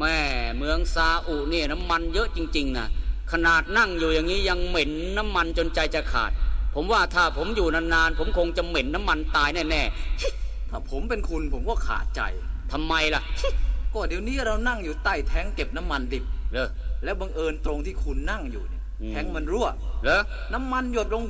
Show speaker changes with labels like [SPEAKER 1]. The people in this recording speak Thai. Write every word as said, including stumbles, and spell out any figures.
[SPEAKER 1] แม่เมืองซาอุเนี่ยน้ำมันเยอะจริงๆนะขนาดนั่งอยู่อย่างนี้ยังเหม็นน้ำมันจนใจจะขาดผมว่าถ้าผมอยู่นานๆผมคงจะเหม็นน้ำมันตายแน่
[SPEAKER 2] ๆถ้าผมเป็นคุณผมก็ขาดใจ
[SPEAKER 1] ทำไมล่ะ
[SPEAKER 2] ก็เดี๋ยวนี้เรานั่งอยู่ใต้แท้งเก็บน้ำมันดิบ
[SPEAKER 1] เหรอ
[SPEAKER 2] แล้วบังเอิญตรงที่คุณนั่งอยู่เนี่ยแท้งมันรั่ว
[SPEAKER 1] เหรอ
[SPEAKER 2] น้ำมันหยดลง